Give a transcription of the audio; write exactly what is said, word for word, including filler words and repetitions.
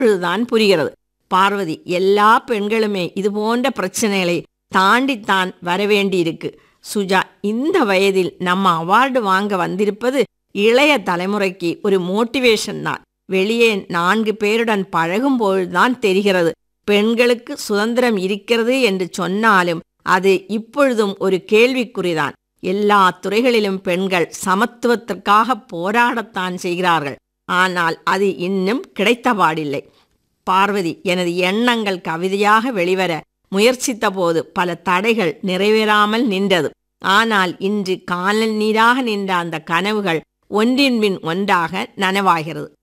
இப்பொழுதுதான் புரிகிறது. பார்வதி, எல்லா பெண்களுமே இது போன்ற பிரச்சனைகளை தாண்டித்தான் வரவேண்டியிருக்கு. சுஜா, இந்த வயதில் நம்ம அவார்டு வாங்க வந்திருப்பது இளைய தலைமுறைக்கு ஒரு மோட்டிவேஷன் தான். வெளியே நான்கு பேருடன் பழகும்போதுதான் தெரிகிறது, பெண்களுக்கு சுதந்திரம் இருக்கிறது என்று சொன்னாலும் அது இப்பொழுதும் ஒரு கேள்விக்குறிதான். எல்லா துறைகளிலும் பெண்கள் சமத்துவத்திற்காக போராடத்தான் செய்கிறார்கள். ஆனால் அது இன்னும் கிடைத்தபாடில்லை. பார்வதி, எனது எண்ணங்கள் கவிதையாக வெளிவர முயற்சித்த போது பல தடைகள் நிறைவேறாமல் நின்றது. ஆனால் இன்று காணல் நீராக நின்ற அந்த கனவுகள் ஒன்றின் பின் ஒன்றாக நனவாகிறது.